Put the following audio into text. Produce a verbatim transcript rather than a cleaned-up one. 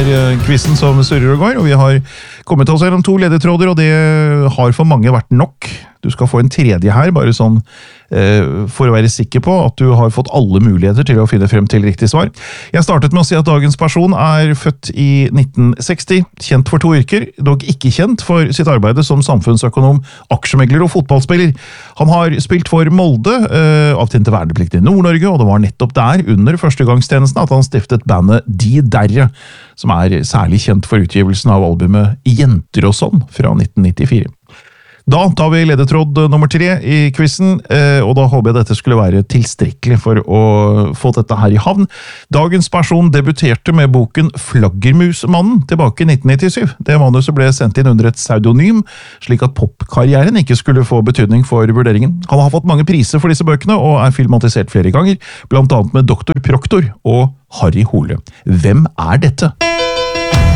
er quizen som surrer og går, og vi har kommet oss gjennom to ledetråder, og det har for mange vært nok. Du skal få en tredje her, bare sånn eh, for å være sikker på at du har fått alle muligheter til å finne frem til riktig svar. Jeg startet med å si at dagens person er født i nitten seksti, kjent for to yrker, dog ikke kjent for sitt arbeide som samfunnsøkonom, aksjemegler og fotballspiller. Han har spilt for Molde, eh, avtjente verneplikt i Nord-Norge, og det var nettopp der, under førstegangstjenesten, at han stiftet bandet De Derre, som er særlig kjent for utgivelsen av albumet Jenter og sånn fra nitten nittifire. Da tar vi ledetråd nummer tre i quizen, og da håper jeg dette skulle være tilstrekkelig for å få dette her i havn. Dagens person debuterte med boken Flaggermusmannen tilbake i nitten nittisju. Det manuset ble sendt inn under et pseudonym, slik at popkarrieren ikke skulle få betydning for vurderingen. Han har fått mange priser for disse bøkene, og er filmatisert flere ganger, blant annet med Doktor Proktor og Harry Hole. Hvem er dette?